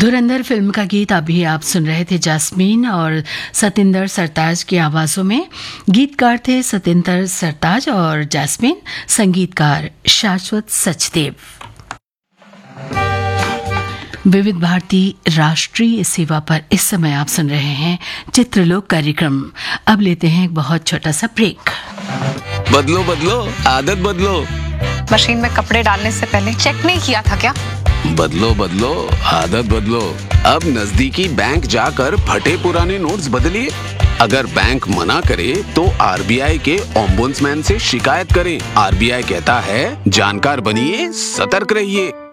धुरंधर film का गीत अभी आप सुन रहे थे जैस्मीन और सतिंदर सरताज की आवाज़ों में। गीतकार थे सतिंदर सरताज और जैस्मीन, संगीतकार शाश्वत सचदेव। विविध भारती राष्ट्रीय सेवा पर इस समय आप सुन रहे हैं चित्रलोक कार्यक्रम। अब लेते हैं एक बहुत छोटा सा ब्रेक। बदलो बदलो आदत बदलो। मशीन में कपड़े डालने से पहले चेक नहीं किया था क्या? बदलो बदलो आदत बदलो। अब नजदीकी बैंक जाकर फटे पुराने नोट्स बदलिए। अगर बैंक मना करे तो आरबीआई के ओम्बुड्समैन से शिकायत करें। आरबीआई कहता है जानकार बनिए, सतर्क रहिए।